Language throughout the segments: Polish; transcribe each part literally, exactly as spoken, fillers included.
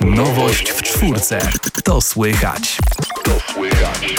Nowość w czwórce. To słychać. To słychać.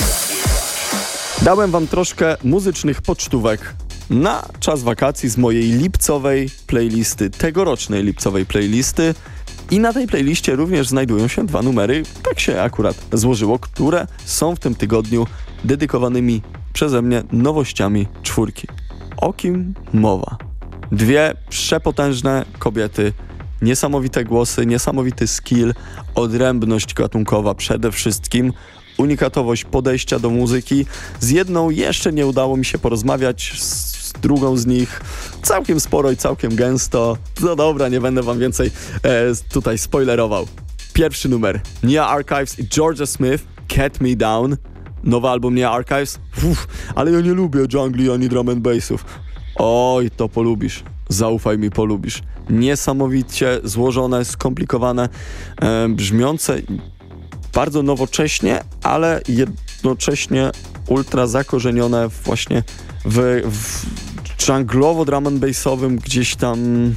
Dałem wam troszkę muzycznych pocztówek na czas wakacji z mojej lipcowej playlisty, tegorocznej lipcowej playlisty. I na tej playliście również znajdują się dwa numery, tak się akurat złożyło, które są w tym tygodniu dedykowanymi przeze mnie nowościami czwórki. O kim mowa? Dwie przepotężne kobiety, niesamowite głosy, niesamowity skill, odrębność gatunkowa przede wszystkim, unikatowość podejścia do muzyki. Z jedną jeszcze nie udało mi się porozmawiać, z drugą z nich całkiem sporo i całkiem gęsto. No dobra, nie będę wam więcej e, tutaj spoilerował. Pierwszy numer, Nia Archives i Georgia Smith, Cat Me Down. Nowy album Nia Archives? Uff, ale ja nie lubię jungli ani drum and bassów. Oj, to polubisz. Zaufaj mi, polubisz. Niesamowicie złożone, skomplikowane, e, brzmiące bardzo nowocześnie, ale jednocześnie ultra zakorzenione właśnie w, w junglowo drum and bassowym gdzieś tam,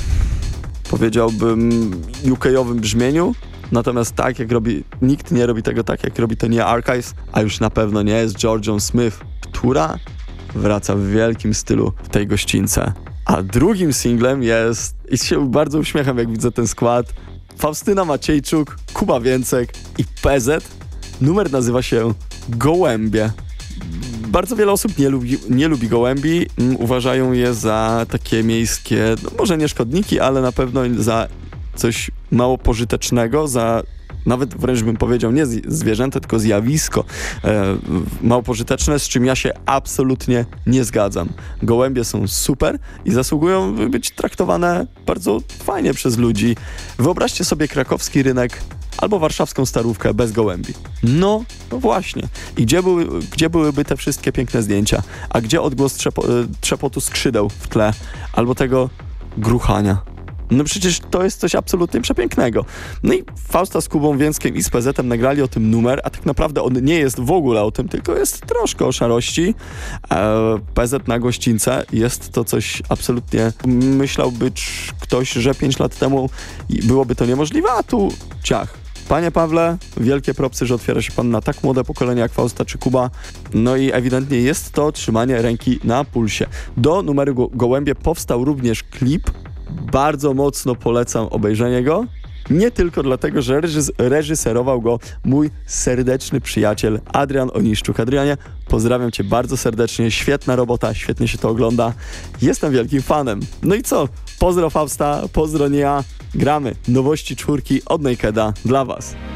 powiedziałbym, U K-owym brzmieniu. Natomiast tak jak robi, nikt nie robi tego tak jak robi to Nia Archives, a już na pewno nie jest Georgią Smith, która wraca w wielkim stylu w tej gościńce. A drugim singlem jest, i się bardzo uśmiecham jak widzę ten skład, Faustyna Maciejczuk, Kuba Więcek i P Z. Numer nazywa się Gołębie. Bardzo wiele osób nie lubi, nie lubi gołębi, uważają je za takie miejskie, no może nie szkodniki, ale na pewno za coś mało pożytecznego, za nawet wręcz bym powiedział nie zwierzęta, tylko zjawisko e, mało pożyteczne, z czym ja się absolutnie nie zgadzam. Gołębie są super i zasługują być traktowane bardzo fajnie przez ludzi. Wyobraźcie sobie krakowski rynek albo warszawską Starówkę bez gołębi. No, no właśnie. I gdzie, były, gdzie byłyby te wszystkie piękne zdjęcia? A gdzie odgłos trzepo, trzepotu skrzydeł w tle? Albo tego gruchania? No przecież to jest coś absolutnie przepięknego. No i Fausta z Kubą Więckiem i z P Z-em nagrali o tym numer, a tak naprawdę on nie jest w ogóle o tym, tylko jest troszkę o szarości. E, P Z na gościńce jest to coś absolutnie, myślałby ktoś, że pięć lat temu byłoby to niemożliwe, a tu ciach. Panie Pawle, wielkie propsy, że otwiera się pan na tak młode pokolenie jak Fausta czy Kuba. No i ewidentnie jest to trzymanie ręki na pulsie. Do numeru Go- Gołębie powstał również klip. Bardzo mocno polecam obejrzenie go. Nie tylko dlatego, że reżys- reżyserował go mój serdeczny przyjaciel Adrian Oniszczuk. Adrianie, pozdrawiam cię bardzo serdecznie. Świetna robota, świetnie się to ogląda. Jestem wielkim fanem. No i co? Pozdro Fausta, pozdro Nia. Gramy nowości czwórki od Nakeda dla was.